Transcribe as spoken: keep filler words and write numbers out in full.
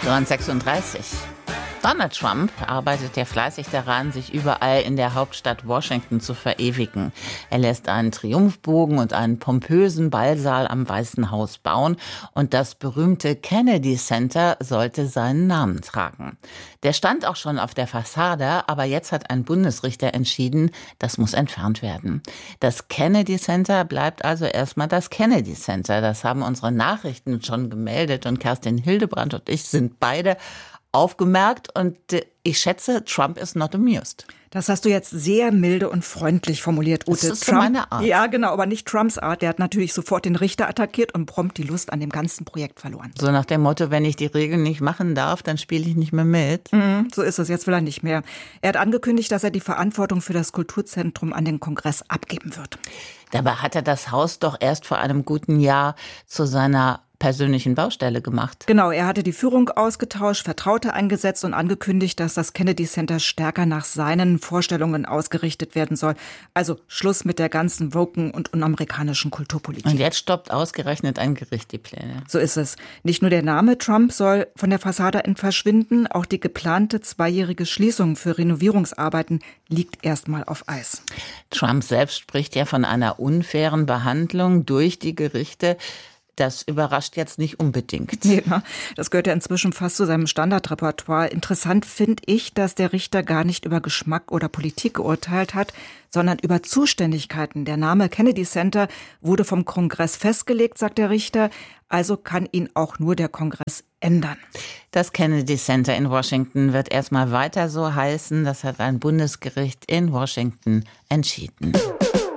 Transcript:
acht Uhr sechsunddreißig. Donald Trump arbeitet ja fleißig daran, sich überall in der Hauptstadt Washington zu verewigen. Er lässt einen Triumphbogen und einen pompösen Ballsaal am Weißen Haus bauen und das berühmte Kennedy Center sollte seinen Namen tragen. Der stand auch schon auf der Fassade, aber jetzt hat ein Bundesrichter entschieden, das muss entfernt werden. Das Kennedy Center bleibt also erstmal das Kennedy Center. Das haben unsere Nachrichten schon gemeldet und Kerstin Hildebrandt und ich sind beide aufgemerkt und ich schätze, Trump is not amused. Das hast du jetzt sehr milde und freundlich formuliert, Ute. Das ist Trump, so meine Art. Ja, genau, aber nicht Trumps Art. Der hat natürlich sofort den Richter attackiert und prompt die Lust an dem ganzen Projekt verloren. So nach dem Motto, wenn ich die Regeln nicht machen darf, dann spiele ich nicht mehr mit. Mhm, so ist es, jetzt will er nicht mehr. Er hat angekündigt, dass er die Verantwortung für das Kulturzentrum an den Kongress abgeben wird. Dabei hat er das Haus doch erst vor einem guten Jahr zu seiner persönlichen Baustelle gemacht. Genau, er hatte die Führung ausgetauscht, Vertraute eingesetzt und angekündigt, dass das Kennedy Center stärker nach seinen Vorstellungen ausgerichtet werden soll. Also Schluss mit der ganzen woken und unamerikanischen Kulturpolitik. Und jetzt stoppt ausgerechnet ein Gericht die Pläne. So ist es. Nicht nur der Name Trump soll von der Fassade verschwinden, auch die geplante zweijährige Schließung für Renovierungsarbeiten liegt erstmal auf Eis. Trump selbst spricht ja von einer unfairen Behandlung durch die Gerichte. Das überrascht jetzt nicht unbedingt. Nee, das gehört ja inzwischen fast zu seinem Standardrepertoire. Interessant finde ich, dass der Richter gar nicht über Geschmack oder Politik geurteilt hat, sondern über Zuständigkeiten. Der Name Kennedy Center wurde vom Kongress festgelegt, sagt der Richter. Also kann ihn auch nur der Kongress ändern. Das Kennedy Center in Washington wird erstmal weiter so heißen. Das hat ein Bundesgericht in Washington entschieden.